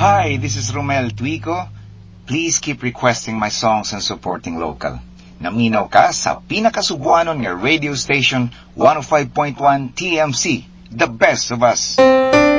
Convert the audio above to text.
Hi, this is Romel Tuico. Please keep requesting my songs and supporting local. Naminaw ka sa pinakasubuanon nga radio station 105.1 TMC, the best of us.